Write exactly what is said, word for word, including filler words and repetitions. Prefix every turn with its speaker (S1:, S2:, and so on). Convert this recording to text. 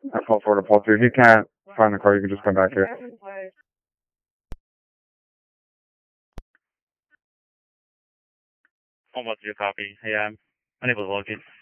S1: I call for the Paul two. If you can't find the car, you can just come back here.
S2: Almost your copy. Hey, I'm unable to locate.